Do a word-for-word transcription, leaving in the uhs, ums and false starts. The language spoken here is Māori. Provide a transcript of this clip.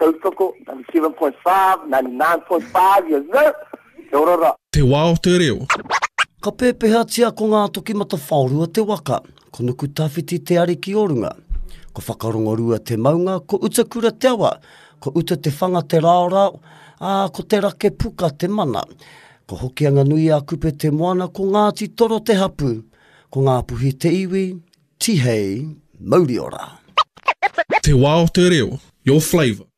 Kautoko, ninety-seven point five, ninety-nine point five, yes sir. Te orora. Te wā o te reo. Ka pēpeha tia ko ngā toki mata whaurua te waka, ko nuku tawhiti te ari ki orunga. Ko whakarongarua te maunga, ko utakura te awa, ko uta te whanga te raorao, a ko te rake puka te mana. Ko hokianga nui a kupe te moana, ko Ngāti Toro te hapu, ko ngā puhi te iwi, tihei, mauri ora. Te wā o te reo, your flavour.